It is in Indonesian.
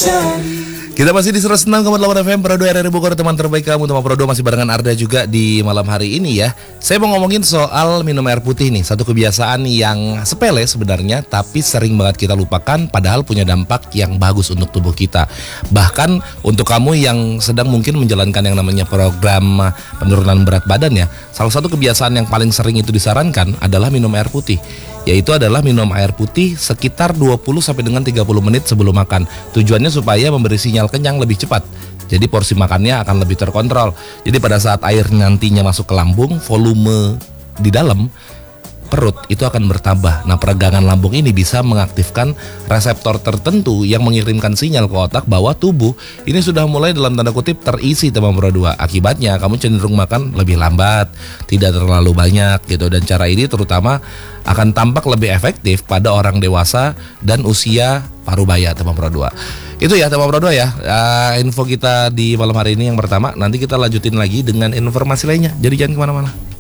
Kita masih di 106,8 FM Pro 2 RRI Bogor, teman terbaik kamu. Teman Pro 2 masih barengan Arda juga di malam hari ini ya. Saya mau ngomongin soal minum air putih nih. Satu kebiasaan yang sepele sebenarnya, tapi sering banget kita lupakan, padahal punya dampak yang bagus untuk tubuh kita. Bahkan untuk kamu yang sedang mungkin menjalankan yang namanya program penurunan berat badan ya, salah satu kebiasaan yang paling sering itu disarankan adalah minum air putih. Yaitu adalah minum air putih sekitar 20 sampai dengan 30 menit sebelum makan. Tujuannya supaya memberi sinyal kenyang lebih cepat. Jadi porsi makannya akan lebih terkontrol. Jadi pada saat air nantinya masuk ke lambung, volume di dalam perut itu akan bertambah. Nah, peregangan lambung ini bisa mengaktifkan reseptor tertentu yang mengirimkan sinyal ke otak bahwa tubuh ini sudah mulai dalam tanda kutip terisi teman Pro 2. Akibatnya kamu cenderung makan lebih lambat, tidak terlalu banyak gitu. Dan cara ini terutama akan tampak lebih efektif pada orang dewasa dan usia parubaya teman Pro 2. Itu ya teman Pro 2 ya. Info kita di malam hari ini yang pertama. Nanti kita lanjutin lagi dengan informasi lainnya. Jadi jangan kemana-mana.